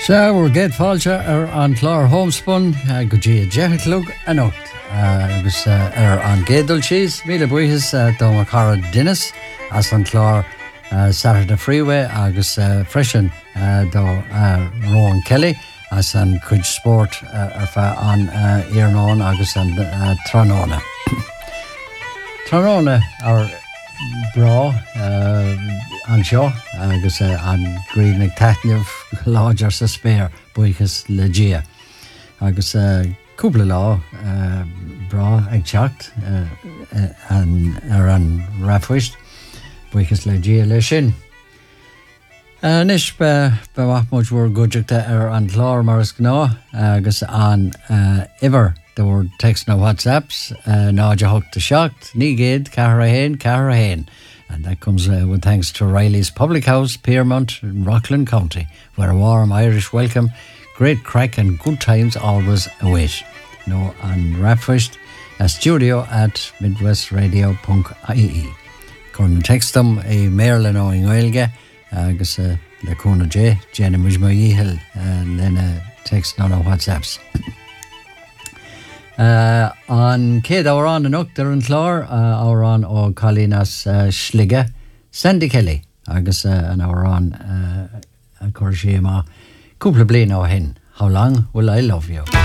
We're get fáilte an chlár homespun go dtí deichlug a nocht agus an gédul síos míle buchas dá mar cara dinas as an chlár Saturday Freeway agus freisin dá Rowan Kelly as an cuid sport ar an Iarnán agus an Tróna. Tróna ar bra anseo agus an grínig taithneamh láidir sa spéir buchas le dia. Agus cúpla lá bra ag teacht ar an rafuist buchas le dia le sin. Nis be waithmóid bhór gúideachta ar an chlár mar is gná agus an iver the word text no WhatsApps, náide thugta seacht, ní géad, ceathair a hain. And that comes with thanks to Riley's Public House, Piermont, in Rockland County, where a warm Irish welcome, great crack and good times always await. No, and Rapfist, a studio at midwestradio.ie. Corn text them a Marilyn o Ingoilge, agus le Cona J, Jenny Mujma Yihil, and then text no WhatsApps. An céad árán an uachtar an chlár árán ó Cálínas Slige, Sandy Kelly, agus an árán a chuir sé má cúpla bliain ó hin. How long will I love you?